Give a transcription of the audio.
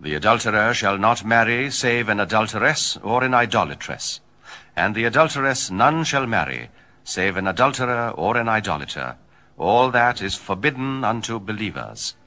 The adulterer shall not marry save an adulteress or an idolatress, and the adulteress none shall marry, save an adulterer or an idolater. All that is forbidden unto believers.